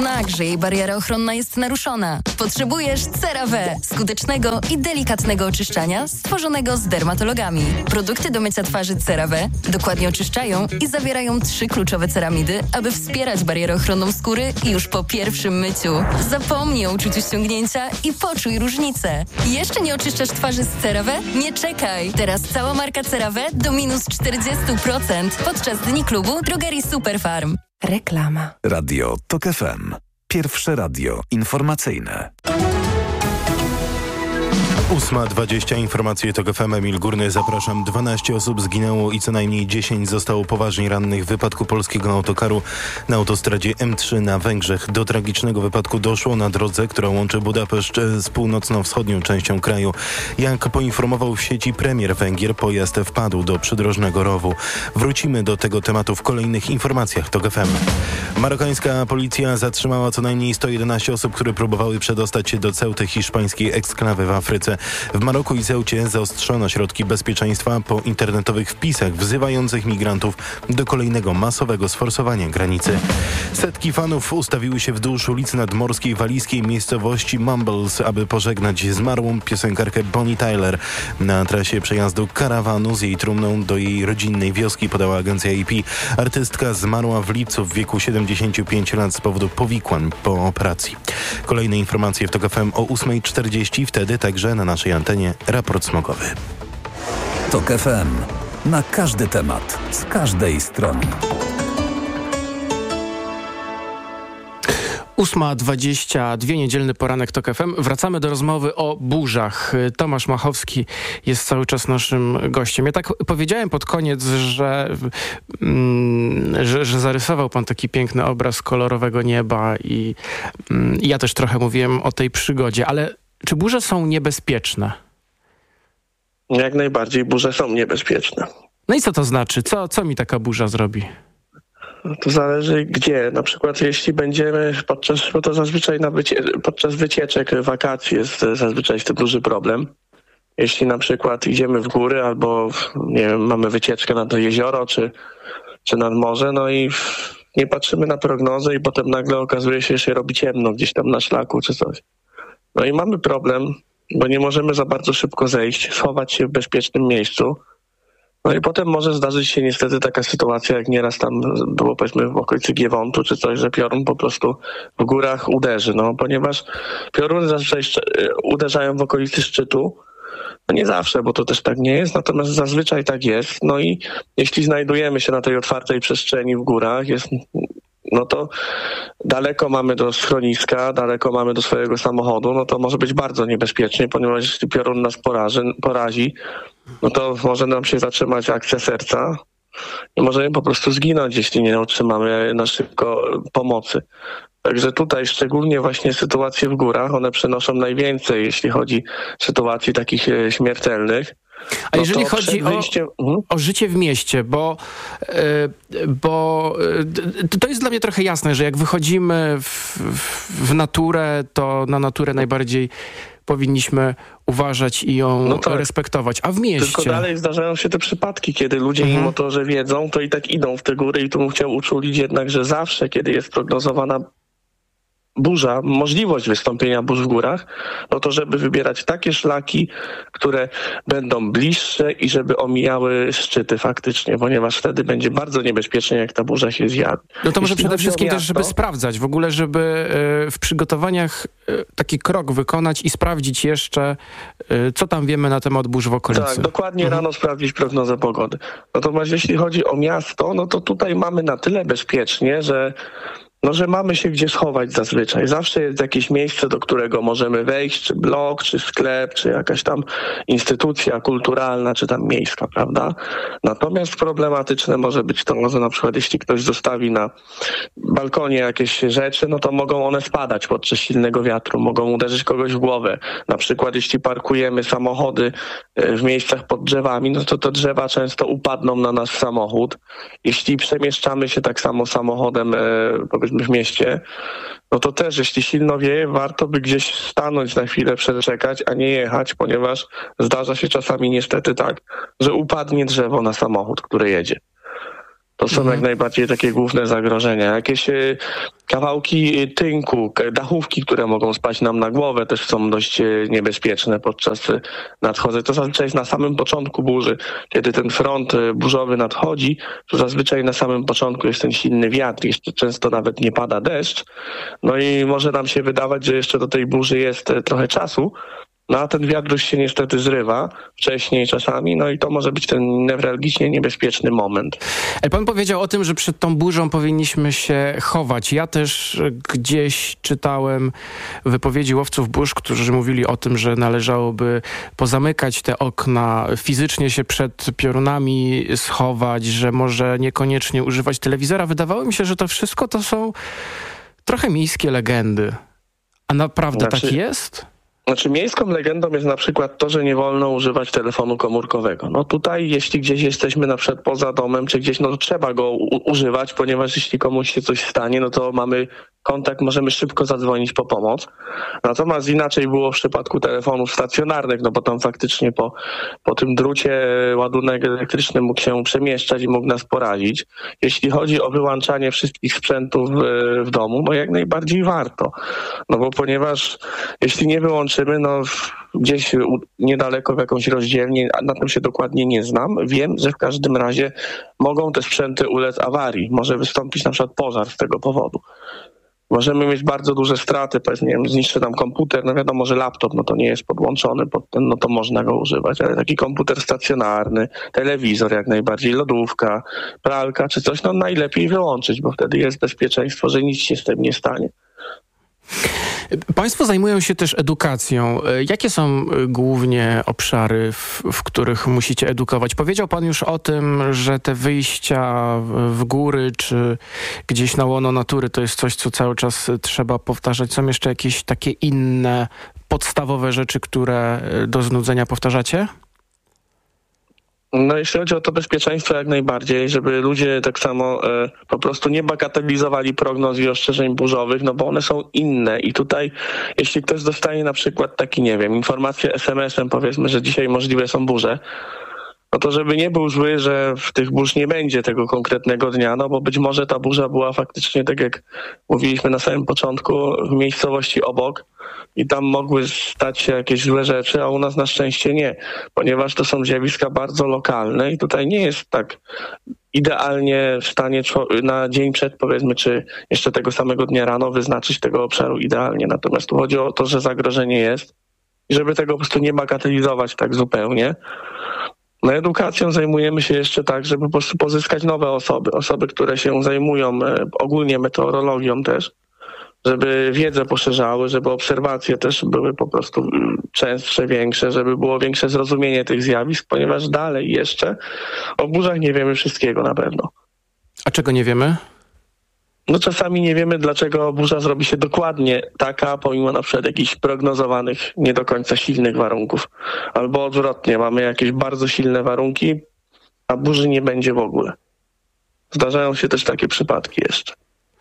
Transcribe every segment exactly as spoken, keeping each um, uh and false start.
Znak, że jej bariera ochronna jest naruszona. Potrzebujesz CeraVe, skutecznego i delikatnego oczyszczania stworzonego z dermatologami. Produkty do mycia twarzy CeraVe dokładnie oczyszczają i zawierają trzy kluczowe ceramidy, aby wspierać barierę ochronną skóry już po pierwszym myciu. Zapomnij o uczuciu ściągnięcia i poczuj różnicę. Jeszcze nie oczyszczasz twarzy z CeraVe? Nie czekaj! Teraz cała marka CeraVe do minus czterdzieści procent podczas Dni Klubu Drogerii Superfarm. Reklama. Radio TOK F M. Pierwsze radio informacyjne. ósma dwadzieścia, informacje TOK F M, Emil Górny, zapraszam. dwanaście osób zginęło i co najmniej dziesięć zostało poważnie rannych w wypadku polskiego autokaru na autostradzie M trzy na Węgrzech. Do tragicznego wypadku doszło na drodze, która łączy Budapeszt z północno-wschodnią częścią kraju. Jak poinformował w sieci premier Węgier, pojazd wpadł do przydrożnego rowu. Wrócimy do tego tematu w kolejnych informacjach TOK F M. Marokańska policja zatrzymała co najmniej sto jedenaście osób, które próbowały przedostać się do Ceuty, hiszpańskiej eksklawy w Afryce. W Maroku i Ceucie zaostrzono środki bezpieczeństwa po internetowych wpisach wzywających migrantów do kolejnego masowego sforsowania granicy. Setki fanów ustawiły się wzdłuż ulicy Nadmorskiej walijskiej miejscowości Mumbles, aby pożegnać zmarłą piosenkarkę Bonnie Tyler. Na trasie przejazdu karawanu z jej trumną do jej rodzinnej wioski, podała agencja A P. Artystka zmarła w lipcu w wieku siedemdziesięciu pięciu lat z powodu powikłań po operacji. Kolejne informacje w TOK F M o ósma czterdzieści, wtedy także na naszej antenie raport smogowy. TOK F M. Na każdy temat, z każdej strony. ósma dwadzieścia dwa, niedzielny poranek TOK F M. Wracamy do rozmowy o burzach. Tomasz Machowski jest cały czas naszym gościem. Ja tak powiedziałem pod koniec, że, mm, że, że zarysował pan taki piękny obraz kolorowego nieba i, mm, i ja też trochę mówiłem o tej przygodzie, ale czy burze są niebezpieczne? Jak najbardziej burze są niebezpieczne. No i co to znaczy? Co, co mi taka burza zrobi? To zależy gdzie. Na przykład jeśli będziemy podczas, bo to zazwyczaj na wycie, podczas wycieczek, wakacji jest zazwyczaj z tym duży problem. Jeśli na przykład idziemy w góry albo nie wiem, mamy wycieczkę nad jezioro czy, czy nad morze, no i nie patrzymy na prognozę i potem nagle okazuje się, że się robi ciemno gdzieś tam na szlaku czy coś. No i mamy problem, bo nie możemy za bardzo szybko zejść, schować się w bezpiecznym miejscu. No i potem może zdarzyć się niestety taka sytuacja, jak nieraz tam było powiedzmy w okolicy Giewontu czy coś, że piorun po prostu w górach uderzy. No ponieważ pioruny zazwyczaj uderzają w okolicy szczytu. No nie zawsze, bo to też tak nie jest, natomiast zazwyczaj tak jest. No i jeśli znajdujemy się na tej otwartej przestrzeni w górach, jest... no to daleko mamy do schroniska, daleko mamy do swojego samochodu, no to może być bardzo niebezpiecznie, ponieważ jeśli piorun nas poraży, porazi, no to może nam się zatrzymać akcja serca i możemy po prostu zginąć, jeśli nie otrzymamy na szybko pomocy. Także tutaj szczególnie właśnie sytuacje w górach, one przynoszą najwięcej, jeśli chodzi o sytuacji takich śmiertelnych. A no jeżeli chodzi o, o życie w mieście, bo, yy, bo yy, to jest dla mnie trochę jasne, że jak wychodzimy w, w naturę, to na naturę najbardziej powinniśmy uważać i ją no tak. respektować. A w mieście... Tylko dalej zdarzają się te przypadki, kiedy ludzie mhm. mimo to, że wiedzą, to i tak idą w te góry i tu bym chciał uczulić jednak, że zawsze, kiedy jest prognozowana burza, możliwość wystąpienia burz w górach, no to żeby wybierać takie szlaki, które będą bliższe i żeby omijały szczyty faktycznie, ponieważ wtedy będzie bardzo niebezpiecznie, jak ta burza się zjawi. No to może Jeśli przede wszystkim miasto, też, żeby sprawdzać, w ogóle, żeby w przygotowaniach taki krok wykonać i sprawdzić jeszcze, co tam wiemy na temat burz w okolicy. Tak, dokładnie mhm. rano sprawdzić prognozę pogody. Natomiast jeśli chodzi o miasto, no to tutaj mamy na tyle bezpiecznie, że No, że mamy się gdzie schować zazwyczaj. Zawsze jest jakieś miejsce, do którego możemy wejść, czy blok, czy sklep, czy jakaś tam instytucja kulturalna, czy tam miejska, prawda? Natomiast problematyczne może być to, że na przykład jeśli ktoś zostawi na balkonie jakieś rzeczy, no to mogą one spadać podczas silnego wiatru, mogą uderzyć kogoś w głowę. Na przykład jeśli parkujemy samochody w miejscach pod drzewami, no to te drzewa często upadną na nasz samochód. Jeśli przemieszczamy się tak samo samochodem, powiedzmy w mieście, no to też jeśli silno wieje, warto by gdzieś stanąć na chwilę, przeczekać, a nie jechać, ponieważ zdarza się czasami niestety tak, że upadnie drzewo na samochód, który jedzie. To są mhm. jak najbardziej takie główne zagrożenia. Jakieś y, kawałki tynku, dachówki, które mogą spaść nam na głowę, też są dość y, niebezpieczne podczas y, nadchodzenia. To zazwyczaj jest na samym początku burzy. Kiedy ten front y, burzowy nadchodzi, to zazwyczaj na samym początku jest ten silny wiatr, jeszcze często nawet nie pada deszcz. No i może nam się wydawać, że jeszcze do tej burzy jest y, trochę czasu, no a ten wiatr już się niestety zrywa wcześniej czasami, no i to może być ten newralgicznie niebezpieczny moment. Pan powiedział o tym, że przed tą burzą powinniśmy się chować. Ja też gdzieś czytałem wypowiedzi łowców burz, którzy mówili o tym, że należałoby pozamykać te okna, fizycznie się przed piorunami schować, że może niekoniecznie używać telewizora. Wydawało mi się, że to wszystko to są trochę miejskie legendy. A naprawdę znaczy... tak jest? Znaczy miejską legendą jest na przykład to, że nie wolno używać telefonu komórkowego. No tutaj jeśli gdzieś jesteśmy na przykład poza domem czy gdzieś, no to trzeba go u- używać, ponieważ jeśli komuś się coś stanie, no to mamy kontakt, możemy szybko zadzwonić po pomoc. Natomiast inaczej było w przypadku telefonów stacjonarnych, no bo tam faktycznie po, po tym drucie ładunek elektryczny mógł się przemieszczać i mógł nas porazić. Jeśli chodzi o wyłączanie wszystkich sprzętów w, w domu, no jak najbardziej warto. No bo ponieważ jeśli nie wyłączymy, no gdzieś niedaleko w jakąś rozdzielnię, na tym się dokładnie nie znam, wiem, że w każdym razie mogą te sprzęty ulec awarii. Może wystąpić na przykład pożar z tego powodu. Możemy mieć bardzo duże straty, powiedzmy, nie wiem, zniszczy nam komputer, no wiadomo, że laptop, no to nie jest podłączony pod ten, no to można go używać, ale taki komputer stacjonarny, telewizor jak najbardziej, lodówka, pralka czy coś, no najlepiej wyłączyć, bo wtedy jest bezpieczeństwo, że nic się z tym nie stanie. Państwo zajmują się też edukacją. Jakie są głównie obszary, w, w których musicie edukować? Powiedział pan już o tym, że te wyjścia w góry czy gdzieś na łono natury to jest coś, co cały czas trzeba powtarzać. Są jeszcze jakieś takie inne podstawowe rzeczy, które do znudzenia powtarzacie? No jeśli chodzi o to bezpieczeństwo, jak najbardziej, żeby ludzie tak samo e, po prostu nie bagatelizowali prognoz i ostrzeżeń burzowych, no bo one są inne i tutaj jeśli ktoś dostaje na przykład taki, nie wiem, informację es em esem, powiedzmy, że dzisiaj możliwe są burze, no to żeby nie był zły, że w tych burz nie będzie tego konkretnego dnia, no bo być może ta burza była faktycznie, tak jak mówiliśmy na samym początku, w miejscowości obok i tam mogły stać się jakieś złe rzeczy, a u nas na szczęście nie, ponieważ to są zjawiska bardzo lokalne i tutaj nie jest tak idealnie w stanie na dzień przed, powiedzmy, czy jeszcze tego samego dnia rano wyznaczyć tego obszaru idealnie. Natomiast tu chodzi o to, że zagrożenie jest i żeby tego po prostu nie bagatelizować tak zupełnie. No edukacją zajmujemy się jeszcze tak, żeby po prostu pozyskać nowe osoby, osoby, które się zajmują e, ogólnie meteorologią też, żeby wiedzę poszerzały, żeby obserwacje też były po prostu częstsze, większe, żeby było większe zrozumienie tych zjawisk, ponieważ dalej jeszcze o burzach nie wiemy wszystkiego na pewno. A czego nie wiemy? No czasami nie wiemy, dlaczego burza zrobi się dokładnie taka, pomimo na przykład jakichś prognozowanych nie do końca silnych warunków. Albo odwrotnie, mamy jakieś bardzo silne warunki, a burzy nie będzie w ogóle. Zdarzają się też takie przypadki jeszcze.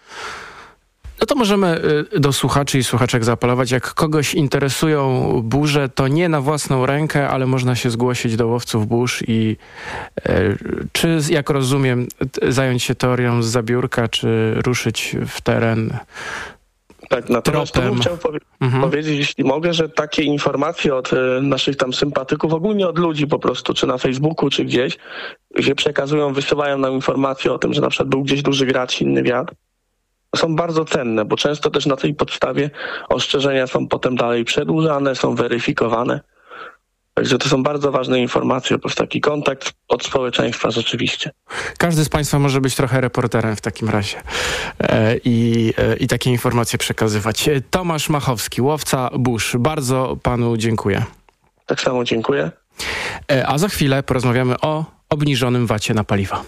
No to możemy do słuchaczy i słuchaczek zaapelować. Jak kogoś interesują burze, to nie na własną rękę, ale można się zgłosić do łowców burz i e, czy, jak rozumiem, zająć się teorią z zabiórka, czy ruszyć w teren tak, natomiast to bym chciał powie- mhm. powiedzieć, jeśli mogę, że takie informacje od e, naszych tam sympatyków, ogólnie od ludzi po prostu, czy na Facebooku, czy gdzieś, się przekazują, wysyłają nam informacje o tym, że na przykład był gdzieś duży grad, silny wiatr, są bardzo cenne, bo często też na tej podstawie ostrzeżenia są potem dalej przedłużane, są weryfikowane. Także to są bardzo ważne informacje, po prostu taki kontakt od społeczeństwa rzeczywiście. Każdy z Państwa może być trochę reporterem w takim razie e, i, e, i takie informacje przekazywać. Tomasz Machowski, łowca burz. Bardzo Panu dziękuję. Tak samo dziękuję. E, a za chwilę porozmawiamy o obniżonym vacie na paliwa.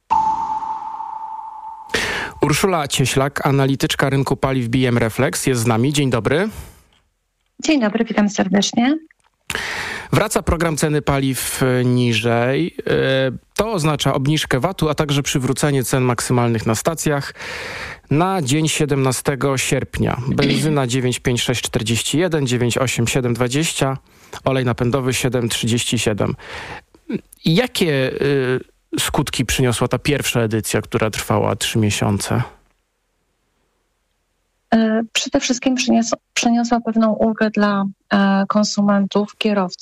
Urszula Cieślak, analityczka rynku paliw B M Reflex jest z nami. Dzień dobry. Dzień dobry, witam serdecznie. Wraca program ceny paliw niżej. To oznacza obniżkę vatu, a także przywrócenie cen maksymalnych na stacjach na dzień siedemnastego sierpnia. Benzyna dziewięć pięć sześć czterdzieści jeden, dziewięć osiem siedem dwadzieścia, olej napędowy siedem trzydzieści siedem. Jakie skutki przyniosła ta pierwsza edycja, która trwała trzy miesiące? Przede wszystkim przyniosła, przyniosła pewną ulgę dla konsumentów, kierowców.